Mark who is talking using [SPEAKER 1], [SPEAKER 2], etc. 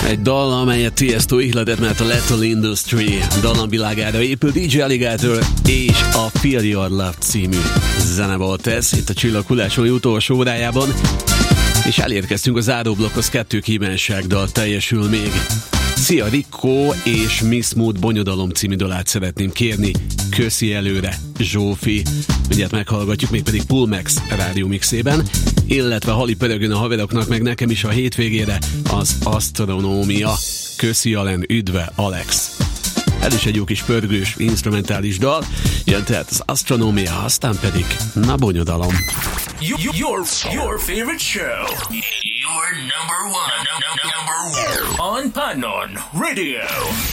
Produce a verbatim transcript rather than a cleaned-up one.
[SPEAKER 1] Egy dal, amelyet Tiesto ihletett, mert a Lethal Industry dallamvilágára épül. dé dzsé Alligator és a Feel Your Love című zene volt ez, itt a Csillaghullásói utolsó órájában. És elérkeztünk a záróblokkhoz, kettő kívánságdal teljesül még. Szia, Rico és Miss Mood Bonyodalom című dalát szeretném kérni. Köszi előre, Zsófi. Mindjárt meghallgatjuk, mégpedig Pulmex rádió mixében, illetve Hali pörögön a haveroknak, meg nekem is a hétvégére az Asztronómia. Köszi, Alen, üdve, Alex. Ez is egy jó kis pörgős, instrumentális dal. Jön tehát az Asztronómia, aztán pedig na Bonyodalom.
[SPEAKER 2] Your, your, your favorite show. Your number one. Number one. On Panon Radio.